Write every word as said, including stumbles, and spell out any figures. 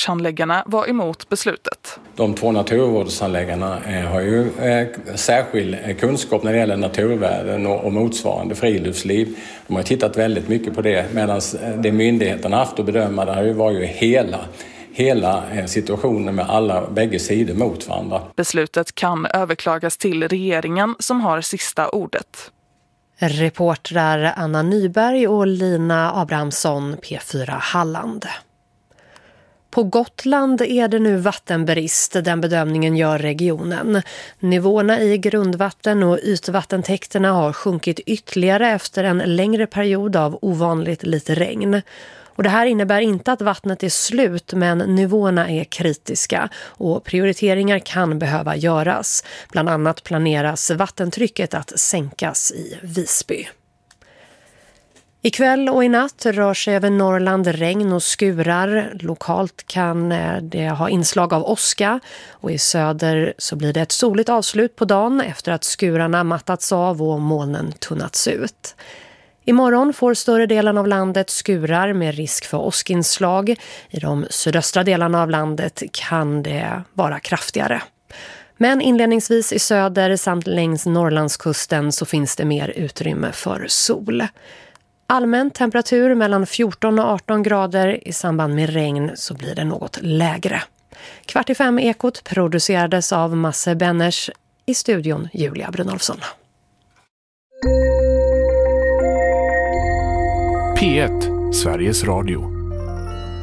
naturvårdshandläggarna var emot beslutet. De två naturvårdshandläggarna har ju särskild kunskap när det gäller naturvärden och motsvarande friluftsliv. De har tittat väldigt mycket på det, medan det myndigheten har haft att bedöma det har ju varit ju hela hela situationen med alla bägge sidor mot varandra. Beslutet kan överklagas till regeringen som har sista ordet. Reportrar Anna Nyberg och Lina Abrahamsson, P fyra Halland. På Gotland är det nu vattenbrist, den bedömningen gör regionen. Nivåerna i grundvatten och ytvattentäkterna har sjunkit ytterligare efter en längre period av ovanligt lite regn. Och det här innebär inte att vattnet är slut, men nivåerna är kritiska och prioriteringar kan behöva göras. Bland annat planeras vattentrycket att sänkas i Visby. Ikväll och i natt rör sig över Norrland regn och skurar. Lokalt kan det ha inslag av åska och i söder så blir det ett soligt avslut på dagen efter att skurarna mattats av och molnen tunnats ut. Imorgon får större delen av landet skurar med risk för åskinslag. I de sydöstra delarna av landet kan det vara kraftigare. Men inledningsvis i söder samt längs Norrlandskusten så finns det mer utrymme för sol. Allmän temperatur mellan fjorton och arton grader, i samband med regn så blir det något lägre. Kvart i fem Ekot producerades av Masse Benners, i studion Julia Brynolfsson. P ett, Sveriges Radio.